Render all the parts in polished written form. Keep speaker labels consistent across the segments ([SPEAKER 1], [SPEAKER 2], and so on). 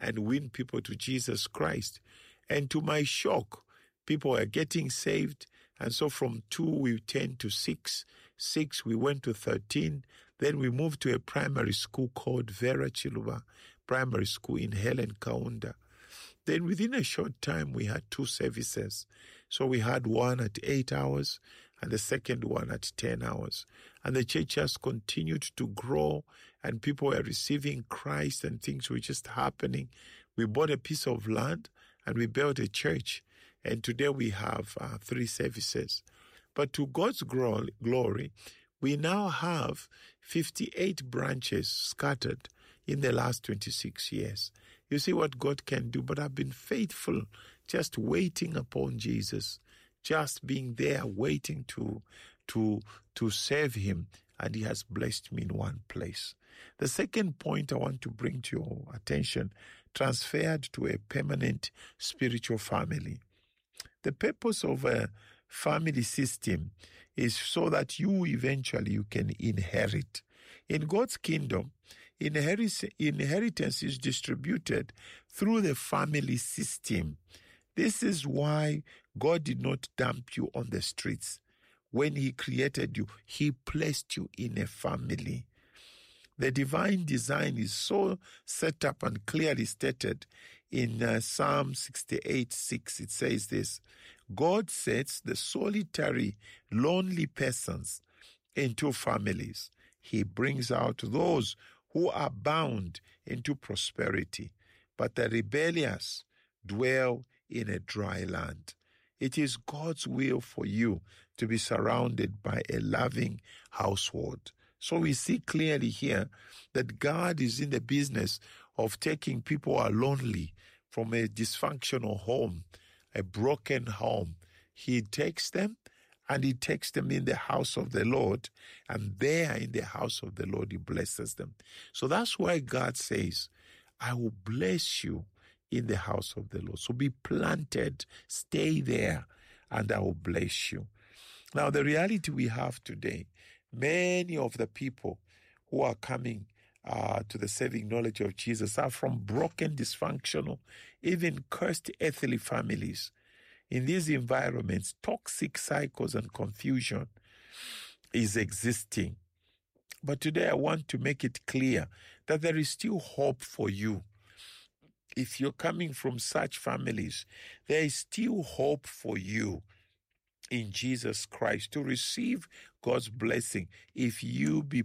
[SPEAKER 1] and win people to Jesus Christ. And to my shock, people are getting saved. And so from 2, we turned to 6. 6, we went to 13. Then we moved to a primary school called Vera Chiluba Primary School in Helen Kaunda. Then within a short time, we had 2 services. So we had one at 8 hours and the second one at 10 hours. And the church has continued to grow and people were receiving Christ and things were just happening. We bought a piece of land and we built a church. And today we have 3 services. But to God's glory, we now have 58 branches scattered in the last 26 years. You see what God can do, but I've been faithful, just waiting upon Jesus, just being there, waiting to serve him, and he has blessed me in one place. The second point I want to bring to your attention, transferred to a permanent spiritual family. The purpose of a family system is so that you can inherit. In God's kingdom, inheritance is distributed through the family system. This is why God did not dump you on the streets. When he created you, he placed you in a family. The divine design is so set up and clearly stated in Psalm 68:6. It says this: God sets the solitary, lonely persons into families. He brings out those who are bound into prosperity, but the rebellious dwell in a dry land. It is God's will for you to be surrounded by a loving household. So we see clearly here that God is in the business of taking people who are lonely from a dysfunctional home, a broken home. He takes them and he takes them in the house of the Lord, and there in the house of the Lord he blesses them. So that's why God says, I will bless you in the house of the Lord. So be planted, stay there, and I will bless you. Now the reality we have today, many of the people who are coming to the saving knowledge of Jesus are from broken, dysfunctional, even cursed earthly families. In these environments, toxic cycles and confusion is existing. But today I want to make it clear that there is still hope for you. If you're coming from such families, there is still hope for you in Jesus Christ to receive God's blessing if you be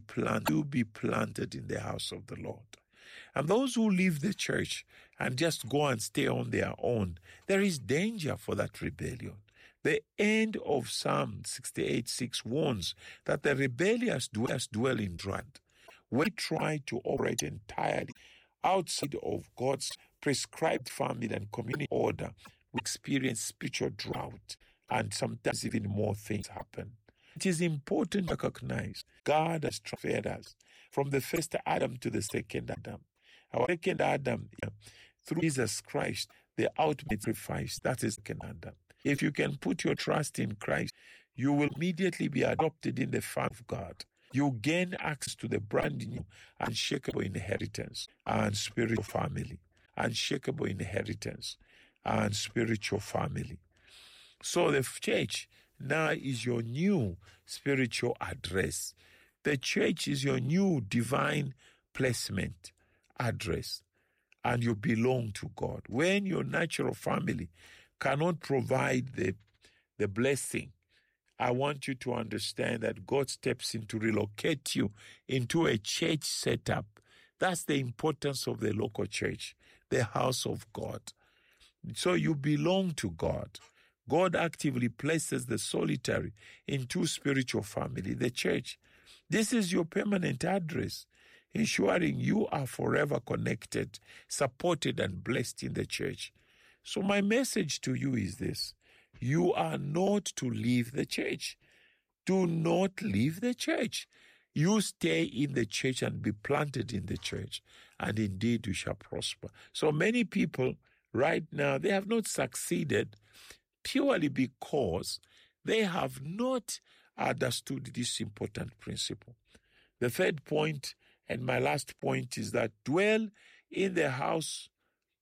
[SPEAKER 1] planted in the house of the Lord. And those who leave the church and just go and stay on their own, there is danger for that rebellion. The end of Psalm 68:6 warns that the rebellious dwell in drought. We try to operate entirely outside of God's prescribed family and community order. We experience spiritual drought, and sometimes even more things happen. It is important to recognize God has transferred us from the first Adam to the second Adam. Our second Adam, through Jesus Christ, the ultimate sacrifice, that is second Adam. If you can put your trust in Christ, you will immediately be adopted in the family of God. You gain access to the brand new, unshakable inheritance and spiritual family. Unshakable inheritance and spiritual family. So the church now is your new spiritual address. The church is your new divine placement address, and you belong to God. When your natural family cannot provide the blessing, I want you to understand that God steps in to relocate you into a church setup. That's the importance of the local church, the house of God. So you belong to God. God actively places the solitary into spiritual family, the church. This is your permanent address, ensuring you are forever connected, supported, and blessed in the church. So my message to you is this: you are not to leave the church. Do not leave the church. You stay in the church and be planted in the church, and indeed you shall prosper. So many people right now, they have not succeeded purely because they have not understood this important principle. The third point and my last point is that dwell in the house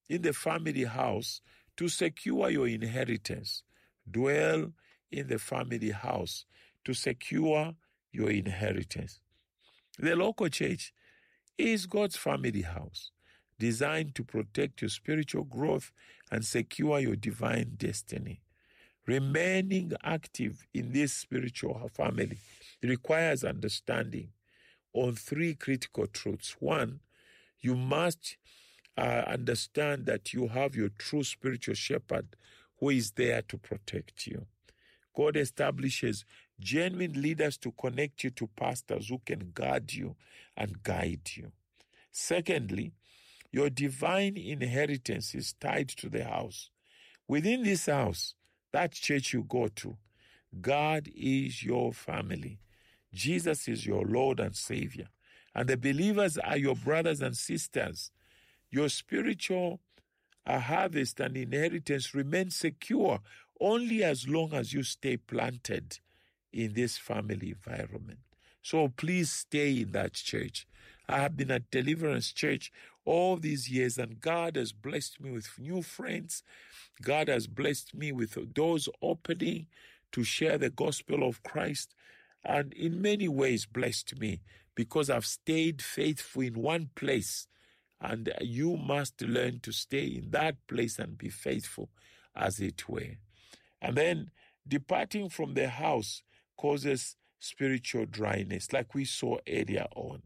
[SPEAKER 1] in the family house to secure your inheritance. Dwell in the family house to secure your inheritance. The local church is God's family house, designed to protect your spiritual growth and secure your divine destiny. Remaining active in this spiritual family requires understanding on three critical truths. One, you must understand that you have your true spiritual shepherd who is there to protect you. God establishes genuine leaders to connect you to pastors who can guard you and guide you. Secondly, your divine inheritance is tied to the house. Within this house, that church you go to, God is your family. Jesus is your Lord and Savior. And the believers are your brothers and sisters. Your spiritual harvest and inheritance remain secure only as long as you stay planted in this family environment. So please stay in that church. I have been at Deliverance Church all these years, and God has blessed me with new friends. God has blessed me with doors opening to share the gospel of Christ, and in many ways blessed me because I've stayed faithful in one place. And you must learn to stay in that place and be faithful, as it were. And then departing from the house causes spiritual dryness, like we saw earlier on.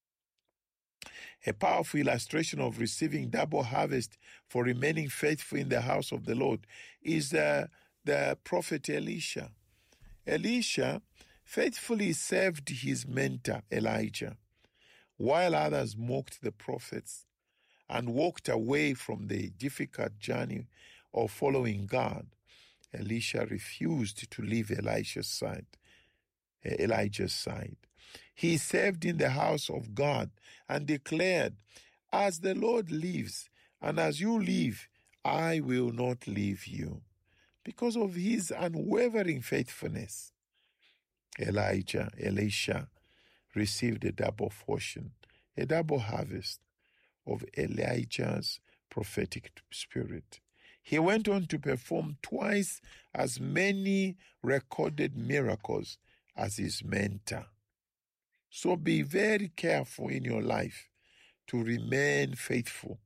[SPEAKER 1] A powerful illustration of receiving double harvest for remaining faithful in the house of the Lord is the prophet Elisha. Elisha faithfully served his mentor, Elijah, while others mocked the prophets and walked away from the difficult journey of following God. Elisha refused to leave Elijah's side. He served in the house of God and declared, "As the Lord lives, and as you live, I will not leave you." Because of his unwavering faithfulness, Elisha received a double portion, a double harvest of Elijah's prophetic spirit. He went on to perform twice as many recorded miracles as his mentor. So be very careful in your life to remain faithful,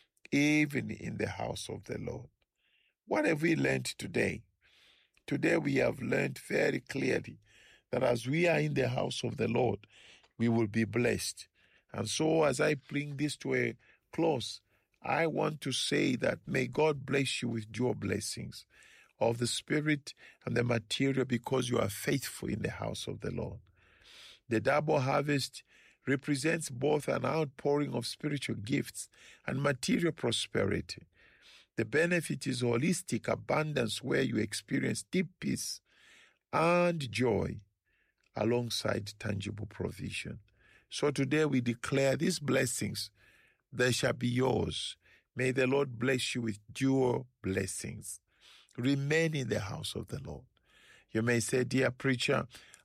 [SPEAKER 1] even in the house of the Lord. What have we learned today? Today we have learned very clearly that as we are in the house of the Lord, we will be blessed. And so as I bring this to a close, I want to say that may God bless you with dual blessings of the spirit and the material because you are faithful in the house of the Lord. The double harvest represents both an outpouring of spiritual gifts and material prosperity. The benefit is holistic abundance where you experience deep peace and joy alongside tangible provision. So today we declare these blessings, they shall be yours. May the Lord bless you with dual blessings. Remain in the house of the Lord. You may say, "Dear preacher,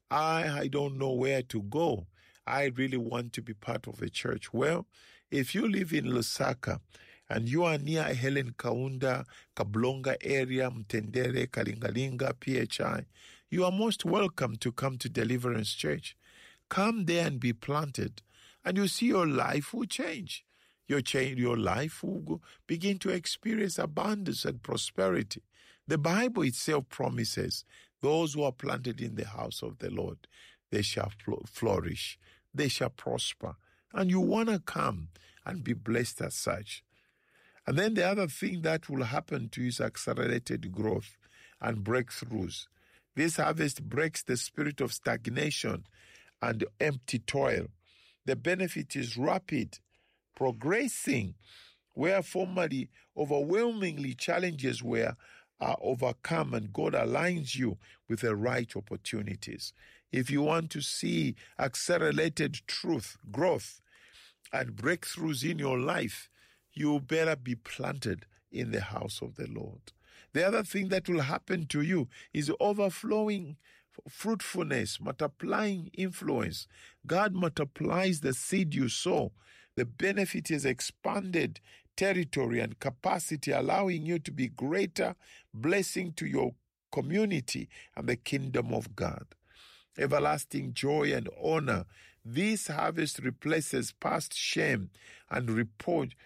[SPEAKER 1] I don't know where to go. I really want to be part of a church." Well, if you live in Lusaka and you are near Helen Kaunda, Kablonga area, Mtendere, Kalingalinga, PHI, you are most welcome to come to Deliverance Church. Come there and be planted, and you see your life will change. Your life will begin to experience abundance and prosperity. The Bible itself promises those who are planted in the house of the Lord, they shall flourish, they shall prosper. And you want to come and be blessed as such. And then the other thing that will happen to you is accelerated growth and breakthroughs. This harvest breaks the spirit of stagnation and empty toil. The benefit is rapid, progressing, where formerly overwhelmingly challenges were overcome, and God aligns you with the right opportunities. If you want to see accelerated truth, growth, and breakthroughs in your life, you better be planted in the house of the Lord. The other thing that will happen to you is overflowing fruitfulness, multiplying influence. God multiplies the seed you sow. The benefit is expanded territory and capacity, allowing you to be greater blessing to your community and the kingdom of God. Everlasting joy and honor. This harvest replaces past shame and reproach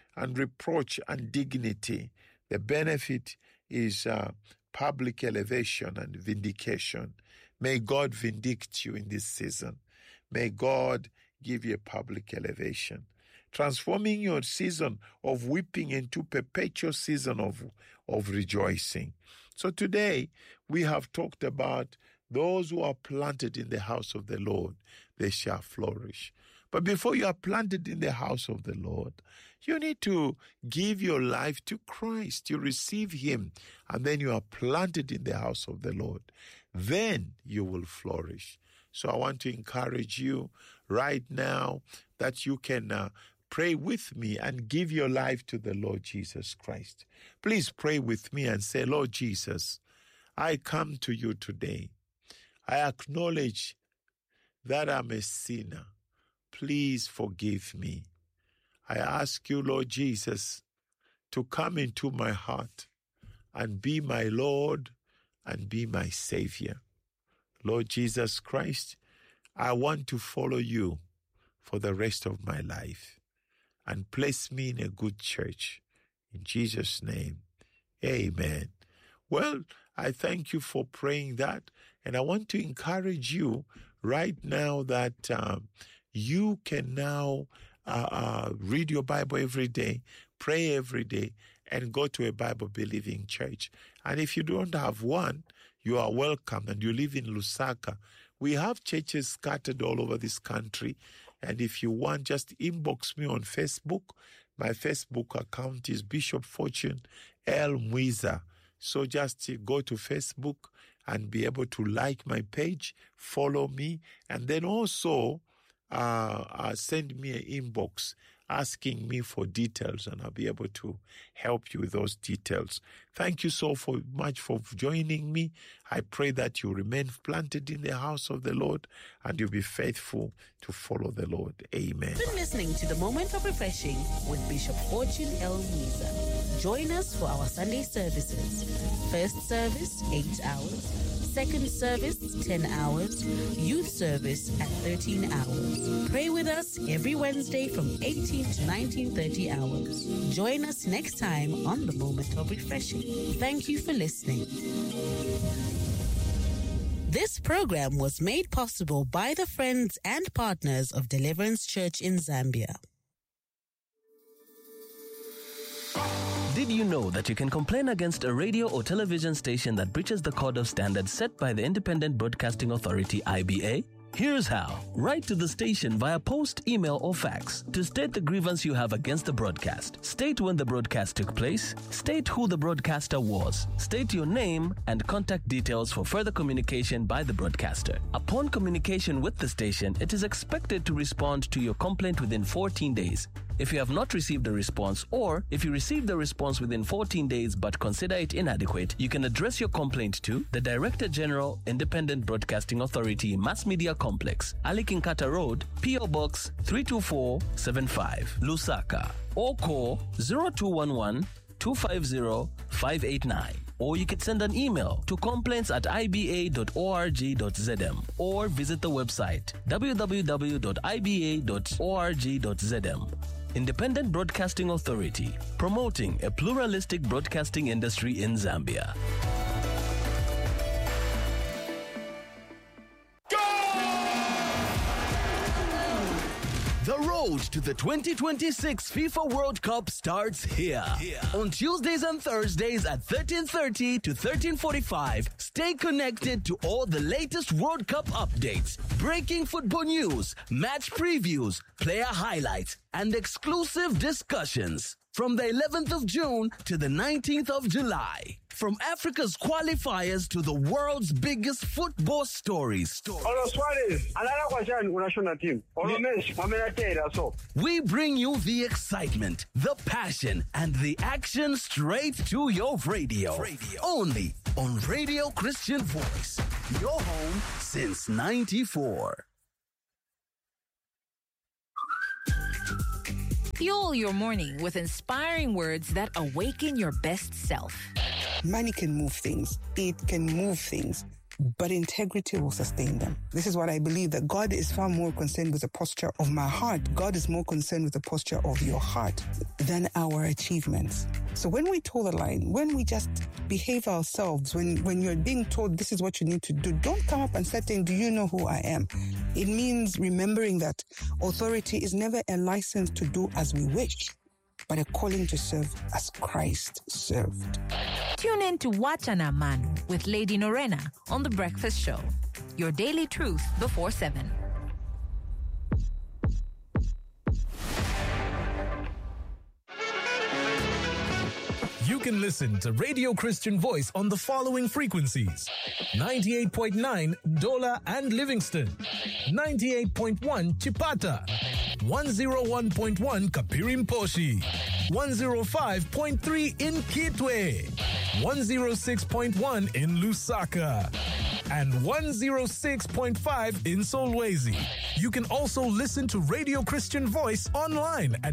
[SPEAKER 1] and dignity. The benefit is public elevation and vindication. May God vindict you in this season. May God give you a public elevation, transforming your season of weeping into perpetual season of rejoicing. So today we have talked about those who are planted in the house of the Lord, they shall flourish. But before you are planted in the house of the Lord, you need to give your life to Christ. You receive Him, and then you are planted in the house of the Lord. Then you will flourish. So I want to encourage you right now that you can pray with me and give your life to the Lord Jesus Christ. Please pray with me and say, Lord Jesus, I come to you today. I acknowledge that I'm a sinner. Please forgive me. I ask you, Lord Jesus, to come into my heart and be my Lord and be my Savior. Lord Jesus Christ, I want to follow you for the rest of my life, and place me in a good church. In Jesus' name, amen. Well, I thank you for praying that, and I want to encourage you right now that you can now read your Bible every day, pray every day, and go to a Bible-believing church. And if you don't have one, you are welcome, and you live in Lusaka. We have churches scattered all over this country, and if you want, just inbox me on Facebook. My Facebook account is Bishop Fortune L. Mwiza. So just go to Facebook and be able to like my page, follow me, and then also send me an inbox asking me for details, and I'll be able to help you with those details. Thank you so much for joining me. I pray that you remain planted in the house of the Lord and you'll be faithful to follow the Lord. Amen.
[SPEAKER 2] You've been listening to the Moment of Refreshing with Bishop Fortune L. Mwiza. Join us for our Sunday services. First service, 8 hours. Second service, 10 hours. Youth service at 13 hours. Pray with us every Wednesday from 18 to 19:30 hours. Join us next time on the Moment of Refreshing. Thank you for listening. This program was made possible by the friends and partners of Deliverance Church in Zambia.
[SPEAKER 3] Did you know that you can complain against a radio or television station that breaches the code of standards set by the Independent Broadcasting Authority, IBA? Here's how. Write to the station via post, email, or fax to state the grievance you have against the broadcast. State when the broadcast took place, state who the broadcaster was, state your name, and contact details for further communication by the broadcaster. Upon communication with the station, it is expected to respond to your complaint within 14 days. If you have not received a response, or if you received the response within 14 days but consider it inadequate, you can address your complaint to the Director General, Independent Broadcasting Authority, Mass Media Complex, Ali Kinkata Road, P.O. Box 32475, Lusaka, or call 0211 250 589. Or you could send an email to complaints@iba.org.zm or visit the website www.iba.org.zm. Independent Broadcasting Authority, promoting a pluralistic broadcasting industry in Zambia. The road to the 2026 FIFA World Cup starts here. On Tuesdays and Thursdays at 13:30 to 13:45, stay connected to all the latest World Cup updates, breaking football news, match previews, player highlights, and exclusive discussions. From the 11th of June to the 19th of July. From Africa's qualifiers to the world's biggest football stories. We bring you the excitement, the passion, and the action straight to your radio. Only on Radio Christian Voice, your home since '94.
[SPEAKER 4] Fuel your morning with inspiring words that awaken your best self.
[SPEAKER 5] Money can move things. It can move things, but integrity will sustain them. This is what I believe, that God is far more concerned with the posture of my heart. God is more concerned with the posture of your heart than our achievements. So when we toe the line, when we just behave ourselves, when you're being told this is what you need to do, don't come up and start saying, do you know who I am? It means remembering that authority is never a license to do as we wish, but a calling to serve as Christ served.
[SPEAKER 4] Tune in to Wachana Manu with Lady Norena on The Breakfast Show. Your daily truth before 7.
[SPEAKER 6] You can listen to Radio Christian Voice on the following frequencies: 98.9 Dola and Livingston, 98.1 Chipata, 101.1 Kapirimposhi, 105.3 in Kitwe, 106.1 in Lusaka, and 106.5 in Solwezi. You can also listen to Radio Christian Voice online at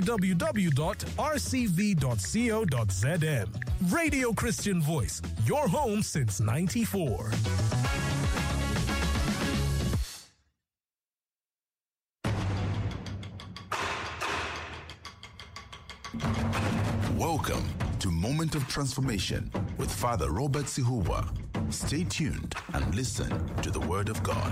[SPEAKER 6] www.rcv.co.zm. Radio Christian Voice, your home since '94.
[SPEAKER 7] Welcome to Moment of Transformation with Father Robert Sihuwa. Stay tuned and listen to the Word of God.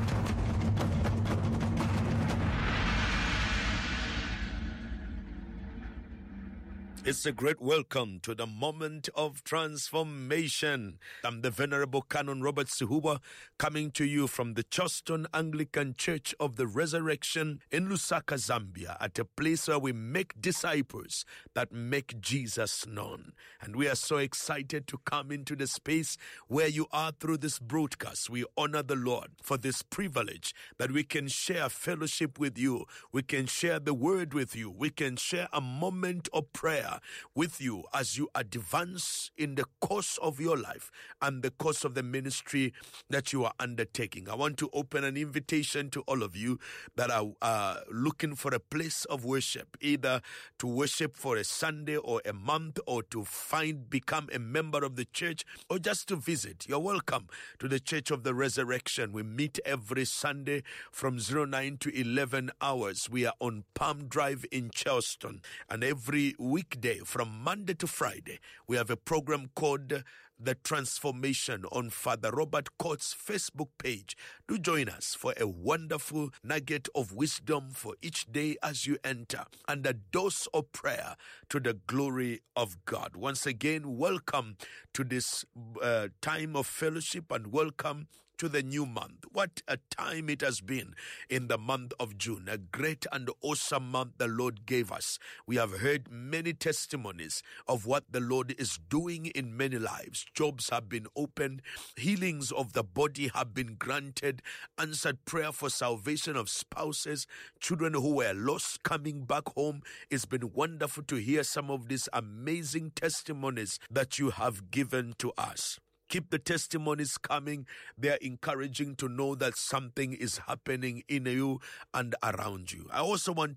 [SPEAKER 1] It's a great welcome to the Moment of Transformation. I'm the Venerable Canon Robert Sihuwa, coming to you from the Charleston Anglican Church of the Resurrection in Lusaka, Zambia, at a place where we make disciples that make Jesus known. And we are so excited to come into the space where you are through this broadcast. We honor the Lord for this privilege that we can share fellowship with you. We can share the word with you. We can share a moment of prayer with you as you advance in the course of your life and the course of the ministry that you are undertaking. I want to open an invitation to all of you that are looking for a place of worship, either to worship for a Sunday or a month, or to become a member of the church, or just to visit. You're welcome to the Church of the Resurrection. We meet every Sunday from 09 to 11 hours. We are on Palm Drive in Charleston, and every weekday from Monday to Friday, we have a program called The Transformation on Father Robert Court's Facebook page. Do join us for a wonderful nugget of wisdom for each day as you enter, and a dose of prayer to the glory of God. Once again, welcome to this time of fellowship, and welcome to the new month. What a time it has been in the month of June. A great and awesome month the Lord gave us. We have heard many testimonies of what the Lord is doing in many lives. Jobs have been opened. Healings of the body have been granted. Answered prayer for salvation of spouses. Children who were lost coming back home. It's been wonderful to hear some of these amazing testimonies that you have given to us. Keep the testimonies coming. They're encouraging to know that something is happening in you and around you. I also want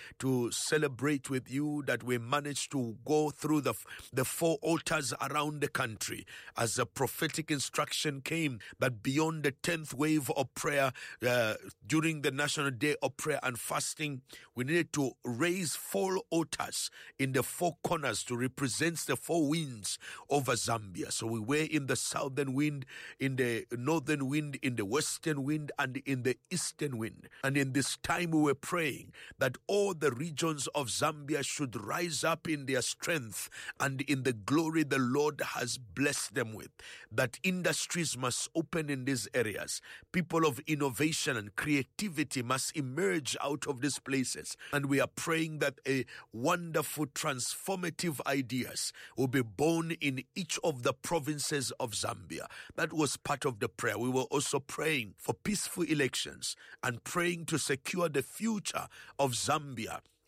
[SPEAKER 1] to celebrate with you that we managed to go through the 4 altars around the country, as a prophetic instruction came that beyond the 10th wave of prayer during the National Day of Prayer and Fasting, we needed to raise 4 altars in the 4 corners to represent the 4 winds over Zambia. So we were in the southern wind, in the northern wind, in the western wind, and in the eastern wind. And in this time we were praying that all the regions of Zambia should rise up in their strength and in the glory the Lord has blessed them with. That industries must open in these areas. People of innovation and creativity must emerge out of these places. And we are praying that a wonderful transformative ideas will be born in each of the provinces of Zambia. That was part of the prayer. We were also praying for peaceful elections and praying to secure the future of Zambia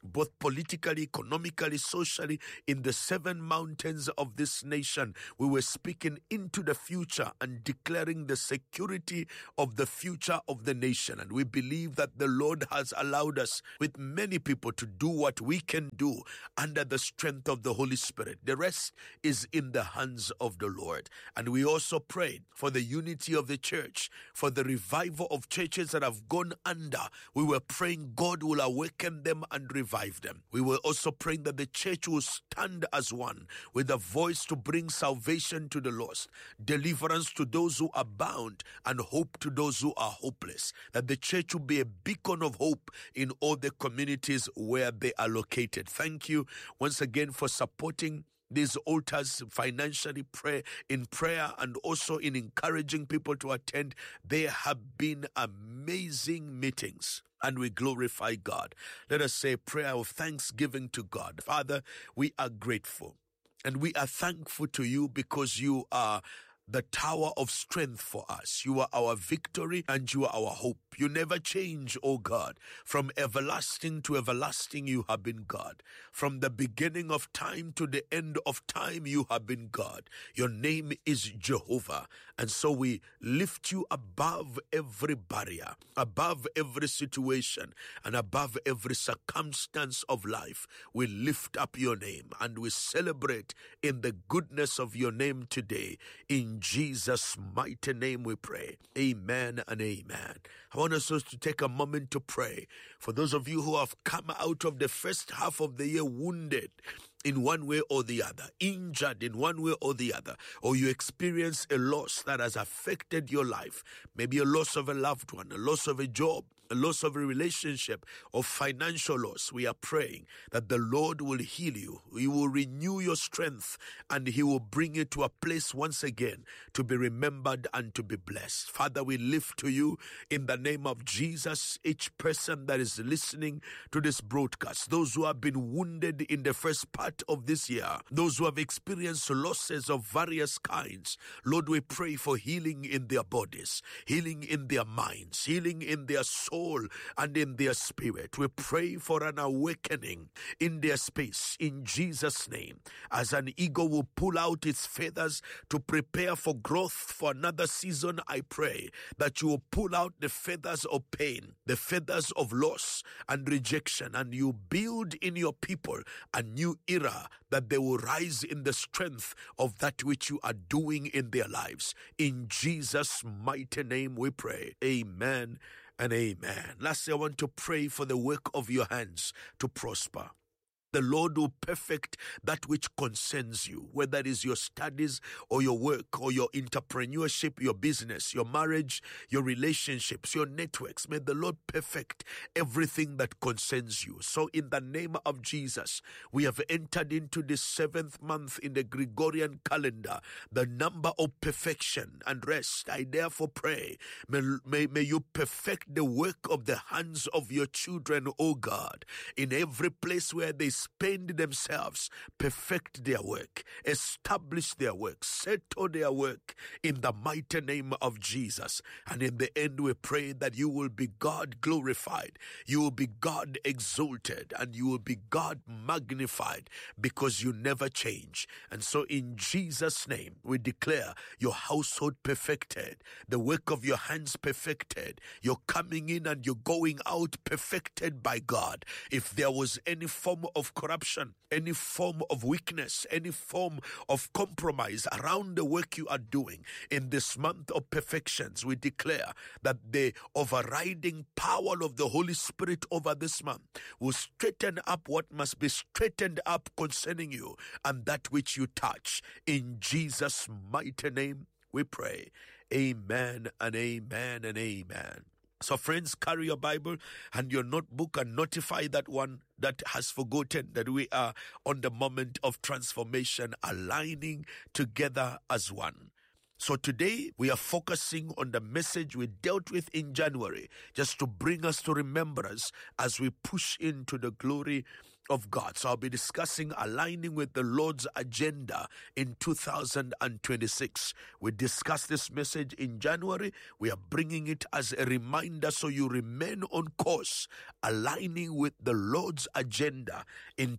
[SPEAKER 1] both politically, economically, socially, in the 7 mountains of this nation. We were speaking into the future and declaring the security of the future of the nation. And we believe that the Lord has allowed us with many people to do what we can do under the strength of the Holy Spirit. The rest is in the hands of the Lord. And we also prayed for the unity of the church, for the revival of churches that have gone under. We were praying God will awaken them and revive them. We were also praying that the church will stand as one with a voice to bring salvation to the lost, deliverance to those who are bound, and hope to those who are hopeless. That the church will be a beacon of hope in all the communities where they are located. Thank you once again for supporting these altars financially, in prayer and also in encouraging people to attend. There have been amazing meetings, and we glorify God. Let us say a prayer of thanksgiving to God. Father, we are grateful and we are thankful to you because you are the tower of strength for us. You are our victory and you are our hope. You never change, O God. From everlasting to everlasting, you have been God. From the beginning of time to the end of time, you have been God. Your name is Jehovah. And so we lift you above every barrier, above every situation, and above every circumstance of life. We lift up your name and we celebrate in the goodness of your name today. In Jesus' mighty name we pray. Amen and amen. I want us to take a moment to pray for those of you who have come out of the first half of the year wounded in one way or the other, injured in one way or the other, or you experience a loss that has affected your life, maybe a loss of a loved one, a loss of a job, a loss of a relationship, or financial loss. We are praying that the Lord will heal you. He will renew your strength and He will bring you to a place once again to be remembered and to be blessed. Father, we lift to you in the name of Jesus each person that is listening to this broadcast, those who have been wounded in the first part of this year, those who have experienced losses of various kinds. Lord, we pray for healing in their bodies, healing in their minds, healing in their soul and in their spirit. We pray for an awakening in their space in Jesus' name. As an eagle will pull out its feathers to prepare for growth for another season, I pray that you will pull out the feathers of pain, the feathers of loss and rejection, and you build in your people a new era that they will rise in the strength of that which you are doing in their lives. In Jesus' mighty name we pray. Amen and amen. Lastly, I want to pray for the work of your hands to prosper. The Lord will perfect that which concerns you, whether it is your studies or your work or your entrepreneurship, your business, your marriage, your relationships, your networks. May the Lord perfect everything that concerns you. So in the name of Jesus, we have entered into the 7th month in the Gregorian calendar, the number of perfection and rest. I therefore pray, may you perfect the work of the hands of your children, O God, in every place where they spend themselves, perfect their work, establish their work, settle their work in the mighty name of Jesus. And in the end, we pray that you will be God glorified, you will be God exalted, and you will be God magnified because you never change. And so in Jesus' name, we declare your household perfected, the work of your hands perfected, your coming in and your going out perfected by God. If there was any form of corruption, any form of weakness, any form of compromise around the work you are doing in this month of perfections, we declare that the overriding power of the Holy Spirit over this month will straighten up what must be straightened up concerning you and that which you touch. In Jesus' mighty name we pray. Amen and amen and amen. So friends, carry your Bible and your notebook and notify that one that has forgotten that we are on the moment of transformation, aligning together as one. So today we are focusing on the message we dealt with in January, just to bring us to remembrance as we push into the glory
[SPEAKER 8] of God. So I'll be discussing aligning with the Lord's agenda in 2026. We discussed this message in January. We are bringing it as a reminder so you remain on course, aligning with the Lord's agenda in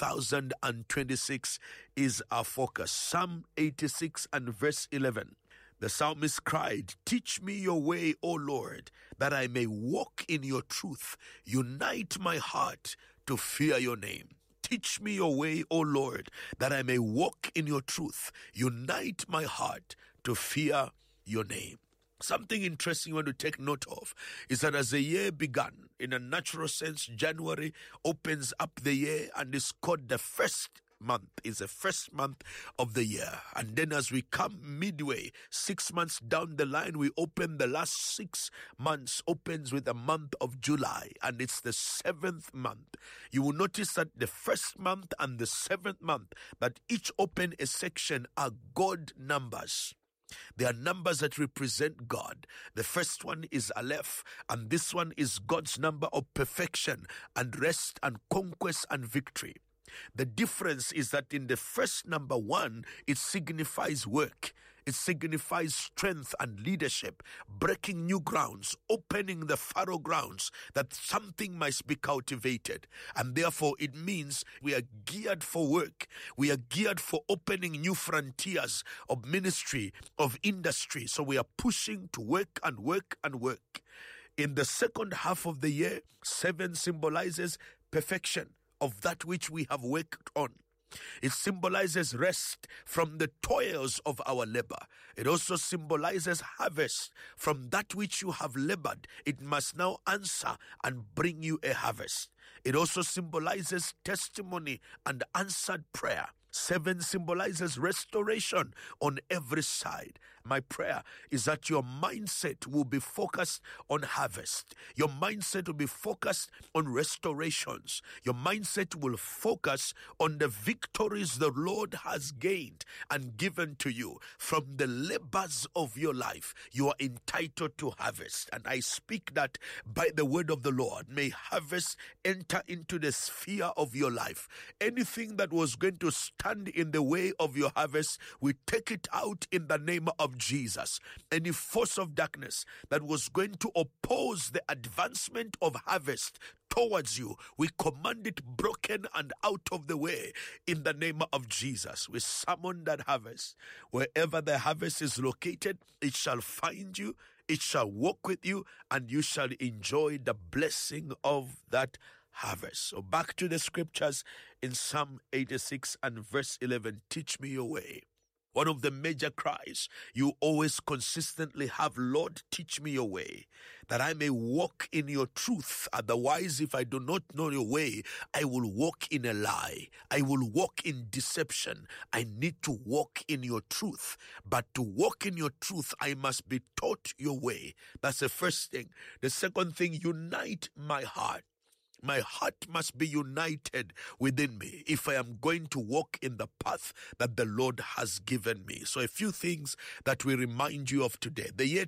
[SPEAKER 8] 2026 is our focus. Psalm 86 and verse 11. The psalmist cried, "Teach me your way, O Lord, that I may walk in your truth. Unite my heart to fear your name." Teach me your way, O Lord, that I may walk in your truth. Unite my heart to fear your name. Something interesting you want to take note of is that as the year began, in a natural sense, January opens up the year and is called the first month, is the first month of the year. And then as we come midway, 6 months down the line, we open the last 6 months, opens with the month of July, and it's the 7th month. You will notice that the first month and the 7th month, that each open a section, are God numbers. They are numbers that represent God. The first one is Aleph, and this one is God's number of perfection and rest and conquest and victory. The difference is that in the first number 1, it signifies work. It signifies strength and leadership, breaking new grounds, opening the fallow grounds, that something must be cultivated. And therefore it means we are geared for work. We are geared for opening new frontiers of ministry, of industry. So we are pushing to work and work and work. In the second half of the year, 7 symbolizes perfection of that which we have worked on. It symbolizes rest from the toils of our labor. It also symbolizes harvest from that which you have labored. It must now answer and bring you a harvest. It also symbolizes testimony and answered prayer. 7 symbolizes restoration on every side. My prayer is that your mindset will be focused on harvest. Your mindset will be focused on restorations. Your mindset will focus on the victories the Lord has gained and given to you. From the labors of your life, you are entitled to harvest. And I speak that by the word of the Lord. May harvest enter into the sphere of your life. Anything that was going to stand in the way of your harvest, we take it out in the name of Jesus. Any force of darkness that was going to oppose the advancement of harvest towards you, we command it broken and out of the way in the name of Jesus. We summon that harvest. Wherever the harvest is located, it shall find you, it shall walk with you, and you shall enjoy the blessing of that harvest. So back to the scriptures in Psalm 86 and verse 11. Teach me your way. One of the major cries you always consistently have, Lord, teach me your way, that I may walk in your truth. Otherwise, if I do not know your way, I will walk in a lie. I will walk in deception. I need to walk in your truth. But to walk in your truth, I must be taught your way. That's the first thing. The second thing, unite my heart. My heart must be united within me if I am going to walk in the path that the Lord has given me. So a few things that we remind you of today. The year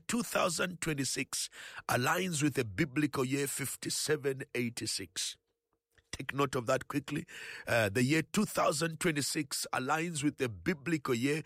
[SPEAKER 8] 2026 aligns with the biblical year 5786. Take note of that quickly. The year 2026 aligns with the biblical year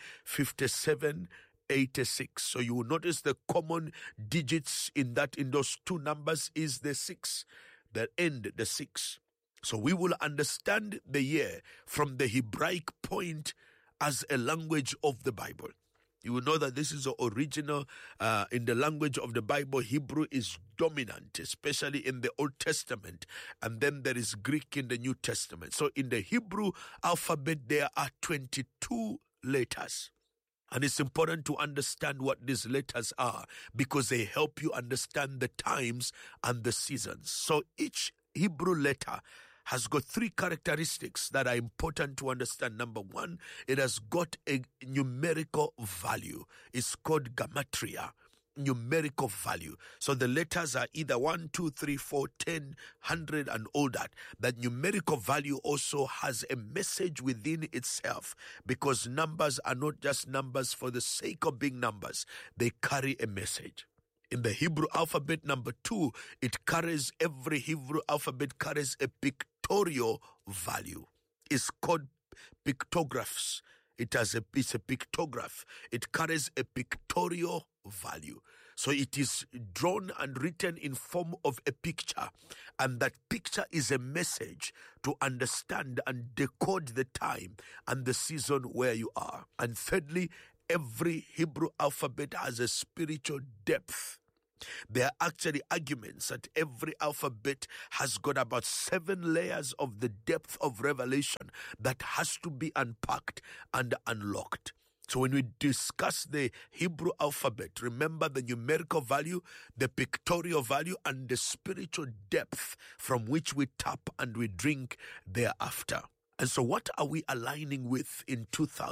[SPEAKER 8] 5786. So you will notice the common digits in those two numbers is the 6. The end, the 6. So we will understand the year from the Hebraic point as a language of the Bible. You will know that this is the original, in the language of the Bible, Hebrew is dominant, especially in the Old Testament. And then there is Greek in the New Testament. So in the Hebrew alphabet, there are 22 letters. And it's important to understand what these letters are because they help you understand the times and the seasons. So each Hebrew letter has got 3 characteristics that are important to understand. Number 1, it has got a numerical value. It's called gematria. Numerical value. So the letters are either 1, 2, 3, 4, 10, 100 and all that. That numerical value also has a message within itself because numbers are not just numbers for the sake of being numbers. They carry a message. In the Hebrew alphabet, number 2, every Hebrew alphabet carries a pictorial pictorial value. It's called pictographs. It's a pictograph. It carries a pictorial value. So it is drawn and written in form of a picture. And that picture is a message to understand and decode the time and the season where you are. And thirdly, every Hebrew alphabet has a spiritual depth. There are actually arguments that every alphabet has got about 7 layers of the depth of revelation that has to be unpacked and unlocked. So when we discuss the Hebrew alphabet, remember the numerical value, the pictorial value, and the spiritual depth from which we tap and we drink thereafter. And so what are we aligning with in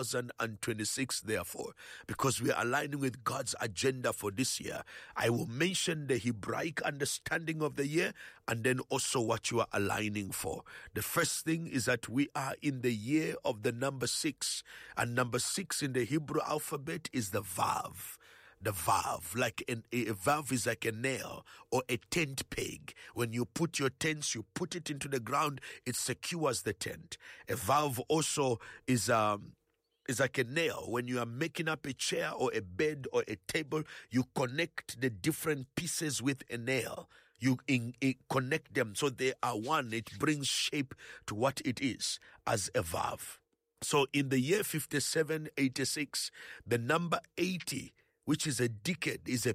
[SPEAKER 8] 2026, therefore? Because we are aligning with God's agenda for this year. I will mention the Hebraic understanding of the year and then also what you are aligning for. The first thing is that we are in the year of the number 6. And number 6 in the Hebrew alphabet is the Vav. The valve, like a valve is like a nail or a tent peg. When you put your tents, you put it into the ground, it secures the tent. A valve also is like a nail. When you are making up a chair or a bed or a table, you connect the different pieces with a nail. You connect them so they are one. It brings shape to what it is as a valve. So in the year 5786, the number 80, which is a decade, is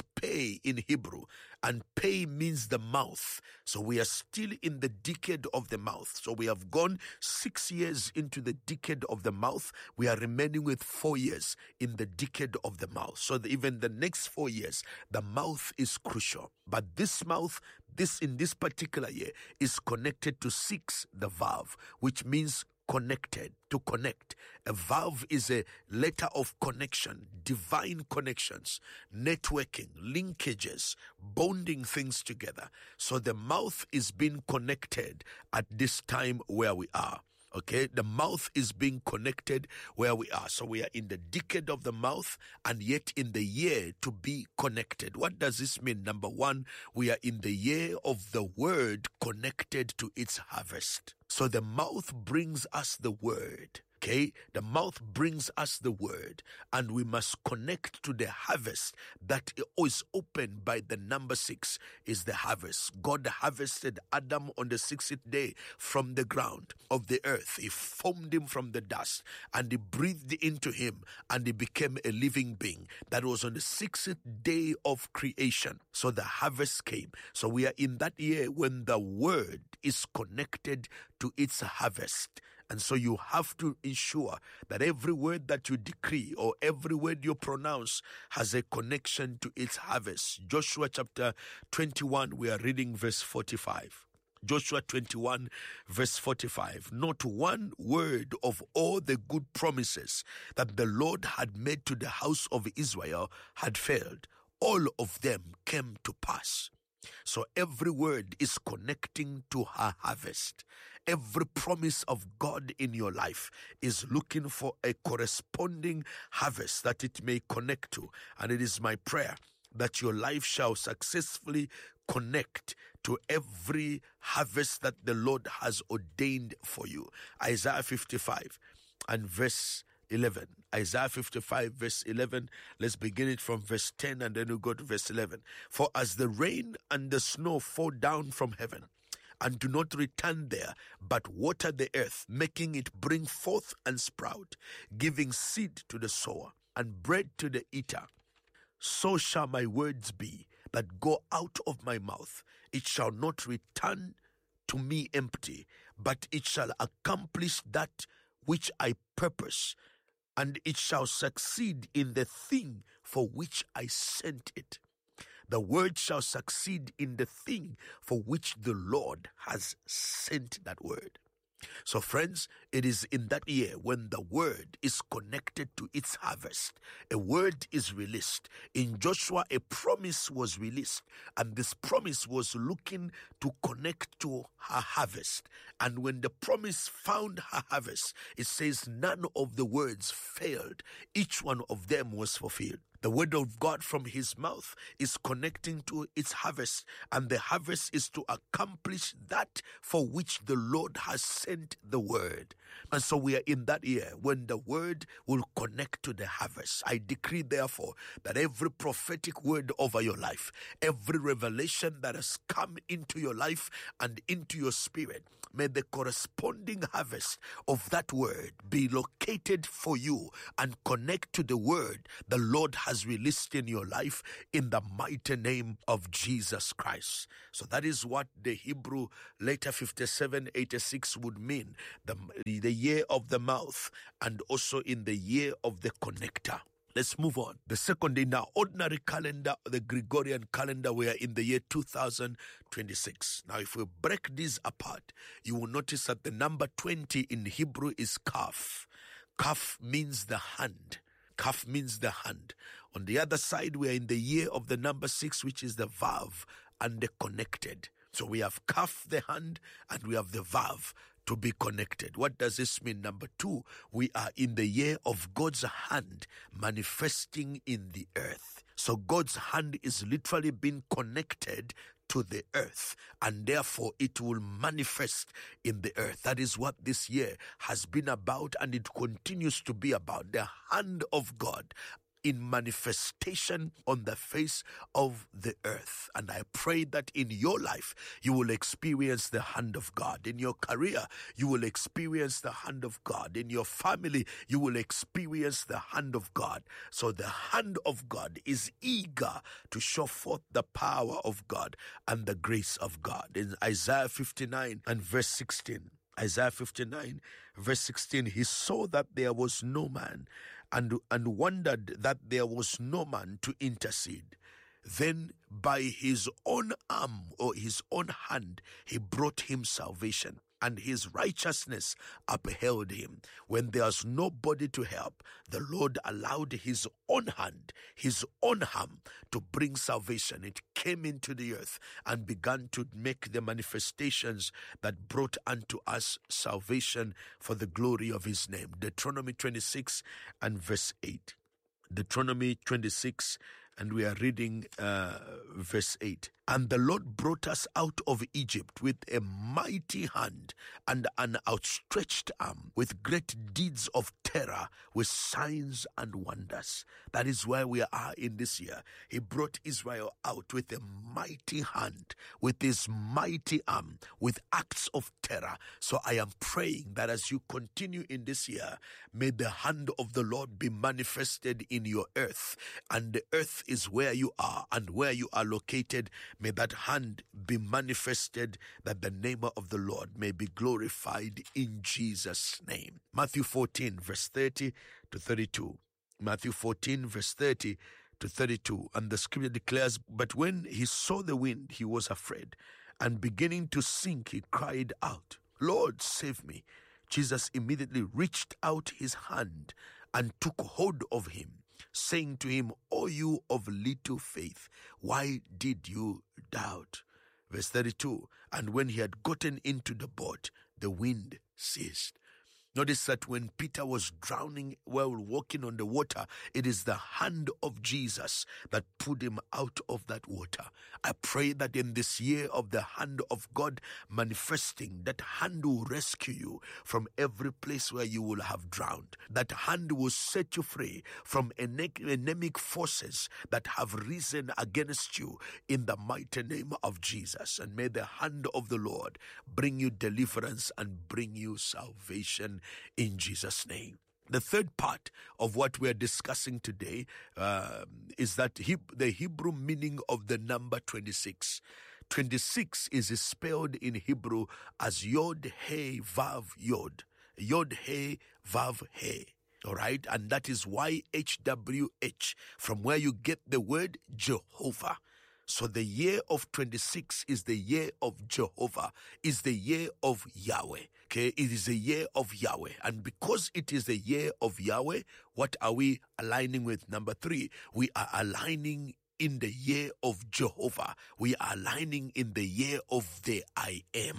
[SPEAKER 8] pei in Hebrew. And pei means the mouth. So we are still in the decade of the mouth. So we have gone 6 years into the decade of the mouth. We are remaining with 4 years in the decade of the mouth. So even the next 4 years, the mouth is crucial. But this mouth, in this particular year, is connected to 6, the valve, which means connected, to connect. A valve is a letter of connection, divine connections, networking, linkages, bonding things together. So the mouth is being connected at this time where we are. Okay, the mouth is being connected where we are. So we are in the decade of the mouth and yet in the year to be connected. What does this mean? Number 1, we are in the year of the word connected to its harvest. So the mouth brings us the word. Okay, the mouth brings us the word, and we must connect to the harvest that is opened by the number 6 is the harvest. God harvested Adam on the 6th day from the ground of the earth. He formed him from the dust and he breathed into him and he became a living being. That was on the 6th day of creation. So the harvest came. So we are in that year when the word is connected to its harvest. And so you have to ensure that every word that you decree or every word you pronounce has a connection to its harvest. Joshua chapter 21, we are reading verse 45. Joshua 21, verse 45. Not one word of all the good promises that the Lord had made to the house of Israel had failed. All of them came to pass. So every word is connecting to her harvest. Every promise of God in your life is looking for a corresponding harvest that it may connect to. And it is my prayer that your life shall successfully connect to every harvest that the Lord has ordained for you. Isaiah 55 and verse 11. Isaiah 55 verse 11. Let's begin it from verse 10 and then we'll go to verse 11. For as the rain and the snow fall down from heaven and do not return there, but water the earth, making it bring forth and sprout, giving seed to the sower and bread to the eater, so shall my words be that go out of my mouth. It shall not return to me empty, but it shall accomplish that which I purpose, and it shall succeed in the thing for which I sent it. The word shall succeed in the thing for which the Lord has sent that word. So friends, it is in that year when the word is connected to its harvest. A word is released. In Joshua, a promise was released, and this promise was looking to connect to her harvest. And when the promise found her harvest, it says none of the words failed. Each one of them was fulfilled. The word of God from his mouth is connecting to its harvest, and the harvest is to accomplish that for which the Lord has sent the word. And so we are in that year when the word will connect to the harvest. I decree, therefore, that every prophetic word over your life, every revelation that has come into your life and into your spirit, may the corresponding harvest of that word be located for you and connect to the word the Lord has released in your life in the mighty name of Jesus Christ. So that is what the Hebrew letter 5786 would mean, the year of the mouth, and also in the year of the connector. Let's move on. The second, in our ordinary calendar, the Gregorian calendar, we are in the year 2026. Now, if we break these apart, you will notice that the number 20 in Hebrew is kaf. Kaf means the hand. Kaf means the hand. On the other side, we are in the year of the number 6, which is the vav and the connected. So we have kaf, the hand, and we have the vav, to be connected. What does this mean? Number 2, we are in the year of God's hand manifesting in the earth. So God's hand is literally being connected to the earth, and therefore it will manifest in the earth. That is what this year has been about, and it continues to be about. The hand of God in manifestation on the face of the earth. And I pray that in your life, you will experience the hand of God. In your career, you will experience the hand of God. In your family, you will experience the hand of God. So the hand of God is eager to show forth the power of God and the grace of God. In Isaiah 59 and verse 16, Isaiah 59 verse 16, he saw that there was no man, and wondered that there was no man to intercede. Then by his own arm or his own hand, he brought him salvation, and his righteousness upheld him. When there's nobody to help, the Lord allowed his own hand, his own arm to bring salvation. It came into the earth and began to make the manifestations that brought unto us salvation for the glory of his name. Deuteronomy 26 and verse 8. Deuteronomy 26, and we are reading verse 8. And the Lord brought us out of Egypt with a mighty hand and an outstretched arm, with great deeds of terror, with signs and wonders. That is where we are in this year. He brought Israel out with a mighty hand, with his mighty arm, with acts of terror. So I am praying that as you continue in this year, may the hand of the Lord be manifested in your earth. And the earth is where you are, and where you are located, may that hand be manifested, that the name of the Lord may be glorified in Jesus' name. Matthew 14, verse 30 to 32. Matthew 14, verse 30 to 32. And the scripture declares, but when he saw the wind, he was afraid, and beginning to sink, he cried out, Lord, save me. Jesus immediately reached out his hand and took hold of him, saying to him, O you of little faith, why did you doubt? Verse 32, and when he had gotten into the boat, the wind ceased. Notice that when Peter was drowning while walking on the water, it is the hand of Jesus that pulled him out of that water. I pray that in this year of the hand of God manifesting, that hand will rescue you from every place where you will have drowned. That hand will set you free from anemic forces that have risen against you in the mighty name of Jesus. And may the hand of the Lord bring you deliverance and bring you salvation in Jesus' name. The third part of what we are discussing today is that the Hebrew meaning of the number 26. 26 is spelled in Hebrew as Yod, He, Vav, Yod. Yod, He, Vav, He. All right? And that is YHWH, from where you get the word Jehovah. So the year of 26 is the year of Jehovah, is the year of Yahweh. Okay, it is the year of Yahweh. And because it is the year of Yahweh, what are we aligning with? Number 3, we are aligning in the year of Jehovah. We are aligning in the year of the I Am.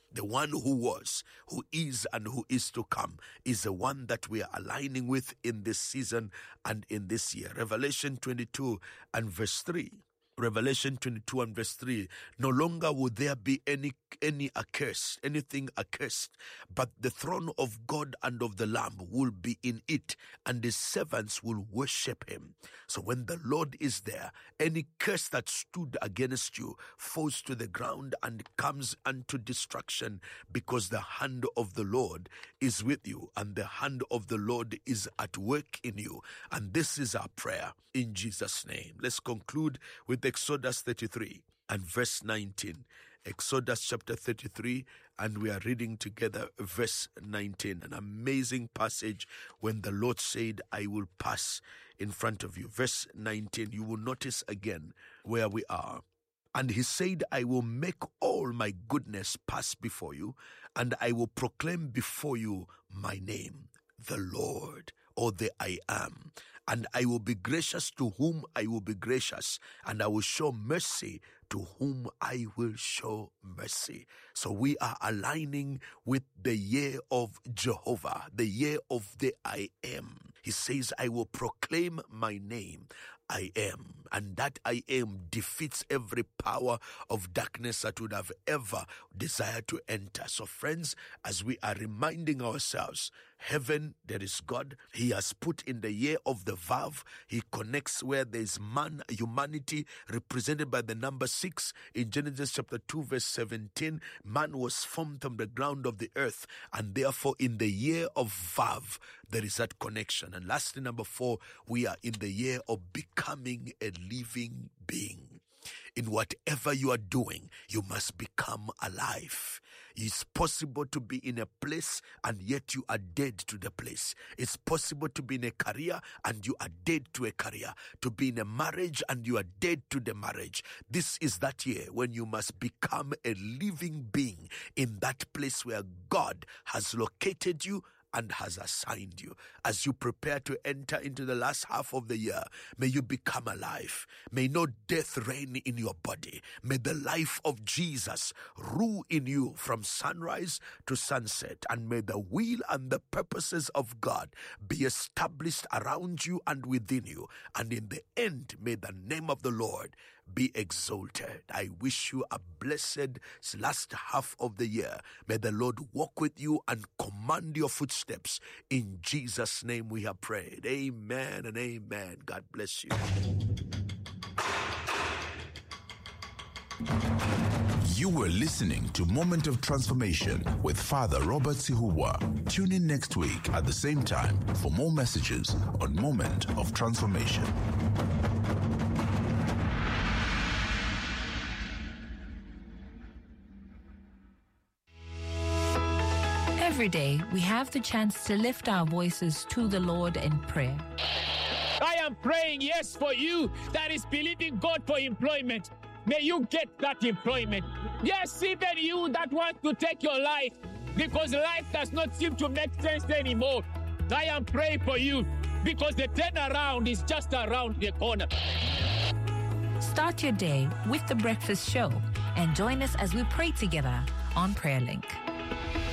[SPEAKER 8] The one who was, who is, and who is to come is the one that we are aligning with in this season and in this year. Revelation 22 and verse 3. Revelation 22 and verse 3. No longer will there be any accursed, anything accursed, but the throne of God and of the Lamb will be in it, and his servants will worship him. So when the Lord is there, any curse that stood against you falls to the ground and comes unto destruction, because the hand of the Lord is with you, and the hand of the Lord is at work in you. And this is our prayer in Jesus' name. Let's conclude with Exodus 33 and verse 19. Exodus chapter 33, and we are reading together verse 19. An amazing passage when the Lord said, I will pass in front of you. Verse 19, you will notice again where we are. And he said, I will make all my goodness pass before you, and I will proclaim before you my name, the Lord, or the I am. And I will be gracious to whom I will be gracious, and I will show mercy to whom I will show mercy. So we are aligning with the year of Jehovah, the year of the I am. He says, I will proclaim my name, I am. And that I am defeats every power of darkness that would have ever desired to enter. So friends, as we are reminding ourselves, heaven, there is God. He has put in the year of the Vav. He connects where there is man, humanity, represented by the number 6. In Genesis chapter 2 verse 17, man was formed from the ground of the earth, and therefore in the year of Vav, there is that connection. And lastly, number 4, we are in the year of becoming a living being. In whatever you are doing, you must become alive. It's possible to be in a place and yet you are dead to the place. It's possible to be in a career and you are dead to a career. To be in a marriage and you are dead to the marriage. This is that year when you must become a living being in that place where God has located you and has assigned you. As you prepare to enter into the last half of the year, may you become alive. May no death reign in your body. May the life of Jesus rule in you from sunrise to sunset. And may the will and the purposes of God be established around you and within you. And in the end, may the name of the Lord be exalted. I wish you a blessed last half of the year. May the Lord walk with you and command your footsteps. In Jesus' name we have prayed. Amen and amen. God bless you.
[SPEAKER 7] You were listening to Moment of Transformation with Father Robert Sihuwa. Tune in next week at the same time for more messages on Moment of Transformation.
[SPEAKER 4] Every day, we have the chance to lift our voices to the Lord in prayer.
[SPEAKER 9] I am praying, yes, for you that is believing God for employment. May you get that employment. Yes, even you that want to take your life because life does not seem to make sense anymore. I am praying for you because the turnaround is just around the corner.
[SPEAKER 4] Start your day with The Breakfast Show and join us as we pray together on PrayerLink.